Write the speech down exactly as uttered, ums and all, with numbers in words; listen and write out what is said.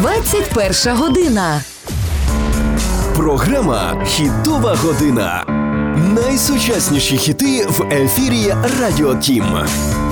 двадцять перша година. Програма «Хітова година». Найсучасніші хіти в ефірі Радіо Тім.